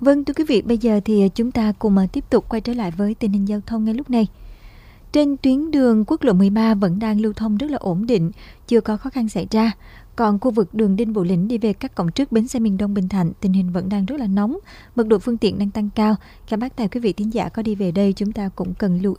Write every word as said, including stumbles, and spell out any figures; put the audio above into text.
Vâng, thưa quý vị, bây giờ thì chúng ta cùng tiếp tục quay trở lại với tình hình giao thông ngay lúc này. Trên tuyến đường quốc lộ mười ba vẫn đang lưu thông rất là ổn định, chưa có khó khăn xảy ra. Còn khu vực đường Đinh Bộ Lĩnh đi về các cổng trước bến xe miền Đông Bình Thạnh, tình hình vẫn đang rất là nóng, mật độ phương tiện đang tăng cao. Các bác tài quý vị thính giả có đi về đây, chúng ta cũng cần lưu